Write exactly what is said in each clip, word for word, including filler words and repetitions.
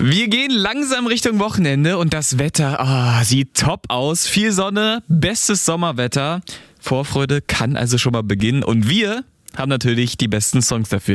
Wir gehen langsam Richtung Wochenende und das Wetter oh, sieht top aus. Viel Sonne, bestes Sommerwetter. Vorfreude kann also schon mal beginnen und wir haben natürlich die besten Songs dafür.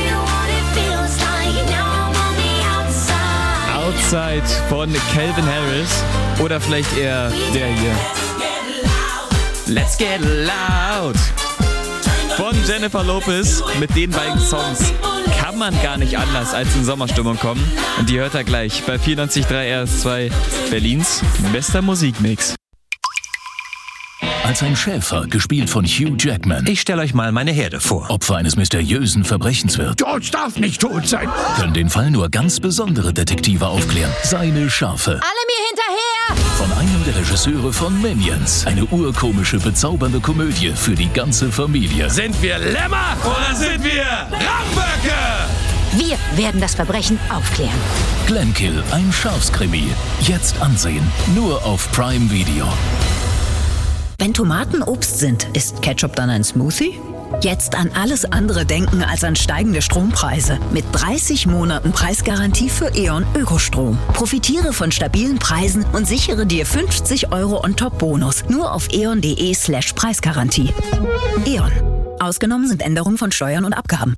Outside von Calvin Harris oder vielleicht eher der hier. Let's Get Loud von Jennifer Lopez. Mit den beiden Songs kann man gar nicht anders als in Sommerstimmung kommen. Und die hört ihr gleich bei vierundneunzig Komma drei R S zwei, Berlins bester Musikmix. Als ein Schäfer, gespielt von Hugh Jackman, Ich stelle euch mal meine Herde vor. Opfer eines mysteriösen Verbrechens wird, George darf nicht tot sein. können den Fall nur ganz besondere Detektive aufklären. Seine Schafe. Alle mir hinterher! Von einem der Regisseure von Minions. Eine urkomische, bezaubernde Komödie für die ganze Familie. Sind wir Lämmer oder sind wir Rauchböcke? Wir werden das Verbrechen aufklären. Glenkill, ein Schafskrimi. Jetzt ansehen. Nur auf Prime Video. Wenn Tomaten Obst sind, ist Ketchup dann ein Smoothie? Jetzt an alles andere denken als an steigende Strompreise. Mit dreißig Monaten Preisgarantie für E.ON Ökostrom. Profitiere von stabilen Preisen und sichere dir fünfzig Euro on top Bonus. Nur auf eon.de slash Preisgarantie. E.ON. Ausgenommen sind Änderungen von Steuern und Abgaben.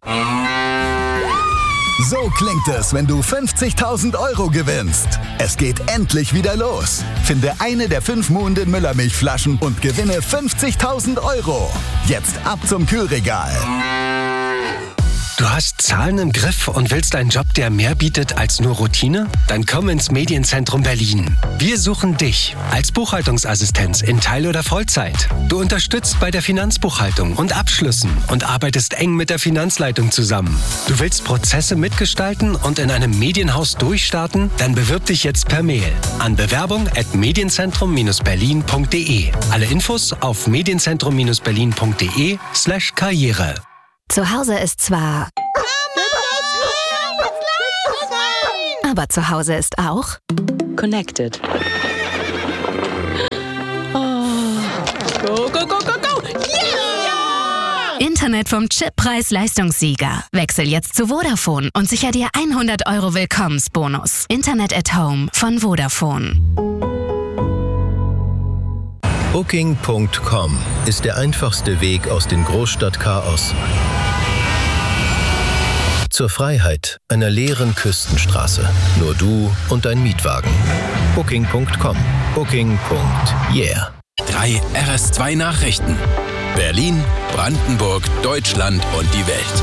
So klingt es, wenn du fünfzigtausend Euro gewinnst. Es geht endlich wieder los. Finde eine der fünf Muhnden Müllermilchflaschen und gewinne fünfzigtausend Euro. Jetzt ab zum Kühlregal. Du hast Zahlen im Griff und willst einen Job, der mehr bietet als nur Routine? Dann komm ins Medienzentrum Berlin. Wir suchen dich als Buchhaltungsassistenz in Teil- oder Vollzeit. Du unterstützt bei der Finanzbuchhaltung und Abschlüssen und arbeitest eng mit der Finanzleitung zusammen. Du willst Prozesse mitgestalten und in einem Medienhaus durchstarten? Dann bewirb dich jetzt per Mail an bewerbung at medienzentrum berlin punkt de. Alle Infos auf medienzentrum berlin punkt de slash karriere. Zu Hause ist zwar... Aber zu Hause ist auch... Connected. Oh. Go, go, go, go, go! Yeah! Internet vom Chip-Preis-Leistungssieger. Wechsel jetzt zu Vodafone und sicher dir hundert Euro Willkommensbonus. Internet at Home von Vodafone. Booking Punkt com ist der einfachste Weg aus dem Großstadtchaos zur Freiheit einer leeren Küstenstraße. Nur du und dein Mietwagen. Booking Punkt com. Booking. Yeah. drei R S zwei Nachrichten. Berlin, Brandenburg, Deutschland und die Welt.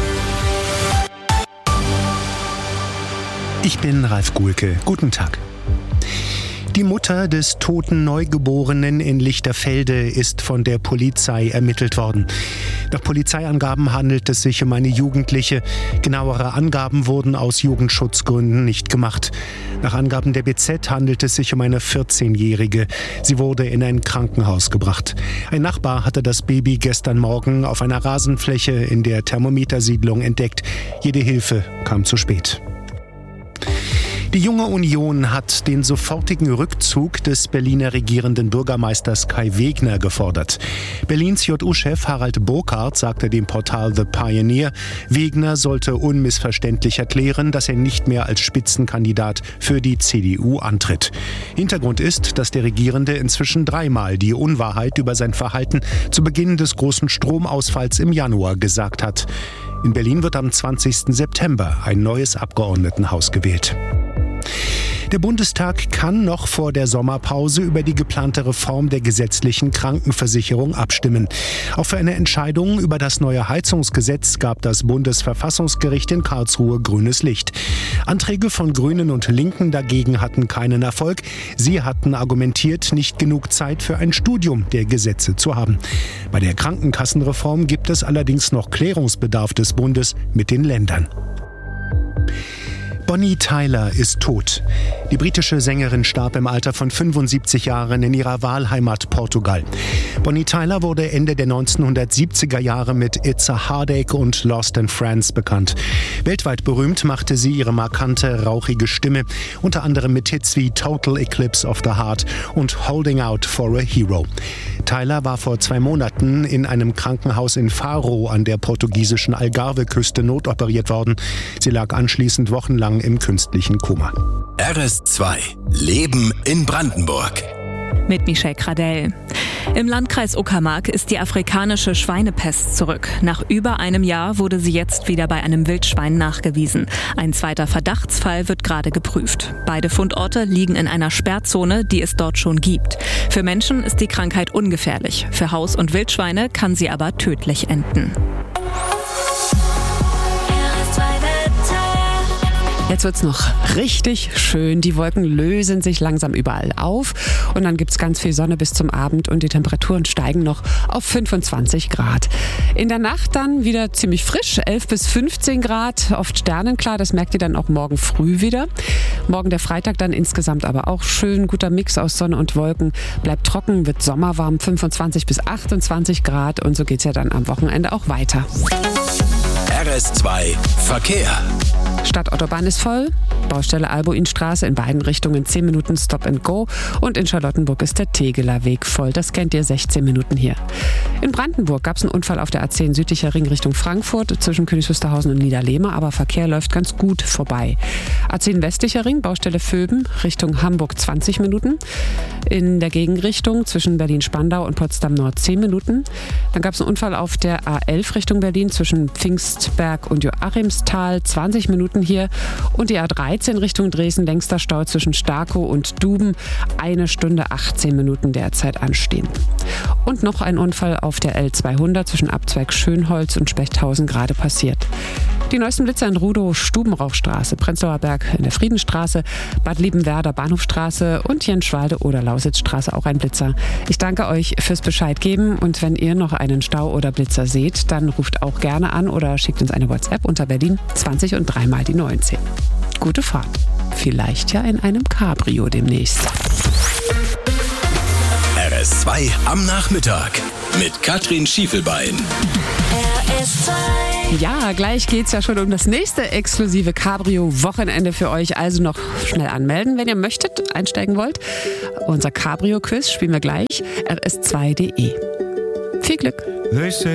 Ich bin Ralf Guhlke. Guten Tag. Die Mutter des toten Neugeborenen in Lichterfelde ist von der Polizei ermittelt worden. Nach Polizeiangaben handelt es sich um eine Jugendliche. Genauere Angaben wurden aus Jugendschutzgründen nicht gemacht. Nach Angaben der B Z handelt es sich um eine vierzehnjährige. Sie wurde in ein Krankenhaus gebracht. Ein Nachbar hatte das Baby gestern Morgen auf einer Rasenfläche in der Thermometersiedlung entdeckt. Jede Hilfe kam zu spät. Die Junge Union hat den sofortigen Rückzug des Berliner regierenden Bürgermeisters Kai Wegner gefordert. Berlins J U-Chef Harald Burkhardt sagte dem Portal The Pioneer, Wegner sollte unmissverständlich erklären, dass er nicht mehr als Spitzenkandidat für die C D U antritt. Hintergrund ist, dass der Regierende inzwischen dreimal die Unwahrheit über sein Verhalten zu Beginn des großen Stromausfalls im Januar gesagt hat. In Berlin wird am zwanzigsten September ein neues Abgeordnetenhaus gewählt. Der Bundestag kann noch vor der Sommerpause über die geplante Reform der gesetzlichen Krankenversicherung abstimmen. Auch für eine Entscheidung über das neue Heizungsgesetz gab das Bundesverfassungsgericht in Karlsruhe grünes Licht. Anträge von Grünen und Linken dagegen hatten keinen Erfolg. Sie hatten argumentiert, nicht genug Zeit für ein Studium der Gesetze zu haben. Bei der Krankenkassenreform gibt es allerdings noch Klärungsbedarf des Bundes mit den Ländern. Bonnie Tyler ist tot. Die britische Sängerin starb im Alter von fünfundsiebzig Jahren in ihrer Wahlheimat Portugal. Bonnie Tyler wurde Ende der neunzehnhundertsiebziger Jahre mit It's a Heartache und Lost in France bekannt. Weltweit berühmt machte sie ihre markante, rauchige Stimme, unter anderem mit Hits wie Total Eclipse of the Heart und Holding Out for a Hero. Tyler war vor zwei Monaten in einem Krankenhaus in Faro an der portugiesischen Algarve-Küste notoperiert worden. Sie lag anschließend wochenlang im künstlichen Koma. R S zwei. Leben in Brandenburg. Mit Michelle Kradell. Im Landkreis Uckermark ist die afrikanische Schweinepest zurück. Nach über einem Jahr wurde sie jetzt wieder bei einem Wildschwein nachgewiesen. Ein zweiter Verdachtsfall wird gerade geprüft. Beide Fundorte liegen in einer Sperrzone, die es dort schon gibt. Für Menschen ist die Krankheit ungefährlich. Für Haus- und Wildschweine kann sie aber tödlich enden. Jetzt wird's noch richtig schön. Die Wolken lösen sich langsam überall auf und dann gibt's ganz viel Sonne bis zum Abend und die Temperaturen steigen noch auf fünfundzwanzig Grad. In der Nacht dann wieder ziemlich frisch, elf bis fünfzehn Grad, oft sternenklar. Das merkt ihr dann auch morgen früh wieder. Morgen der Freitag dann insgesamt aber auch schön. Guter Mix aus Sonne und Wolken. Bleibt trocken, wird sommerwarm, fünfundzwanzig bis achtundzwanzig Grad und so geht's ja dann am Wochenende auch weiter. R S zwei Verkehr. Stadtautobahn ist voll, Baustelle Albuinstraße in beiden Richtungen zehn Minuten Stop and Go und in Charlottenburg ist der Tegeler Weg voll, das kennt ihr, sechzehn Minuten hier. In Brandenburg gab es einen Unfall auf der A zehn südlicher Ring Richtung Frankfurt zwischen Königs Wusterhausen und Niederlehme, aber Verkehr läuft ganz gut vorbei. A zehn westlicher Ring, Baustelle Vöben Richtung Hamburg zwanzig Minuten, in der Gegenrichtung zwischen Berlin-Spandau und Potsdam-Nord zehn Minuten. Dann gab es einen Unfall auf der A elf Richtung Berlin zwischen Pfingstberg und Joachimsthal, zwanzig Minuten hier und die A dreizehn Richtung Dresden, längster Stau zwischen Starkow und Duben, eine Stunde achtzehn Minuten derzeit anstehen. Und noch ein Unfall auf der L zweihundert zwischen Abzweig Schönholz und Spechthausen gerade passiert. Die neuesten Blitzer in Rudow, Stubenrauchstraße, Prenzlauer Berg in der Friedenstraße, Bad Liebenwerder Bahnhofstraße und Jenschwalde oder Lausitzstraße auch ein Blitzer. Ich danke euch fürs Bescheid geben und wenn ihr noch einen Stau oder Blitzer seht, dann ruft auch gerne an oder schickt uns eine WhatsApp unter Berlin zwanzig und dreimal die neunzehn. Gute Fahrt. Vielleicht ja in einem Cabrio demnächst. R S zwei am Nachmittag mit Katrin Schiefelbein. R S zwei. Ja, gleich geht's ja schon um das nächste exklusive Cabrio-Wochenende für euch. Also noch schnell anmelden, wenn ihr möchtet, einsteigen wollt. Unser Cabrio-Quiz spielen wir gleich. R S zwei punkt de. Viel Glück.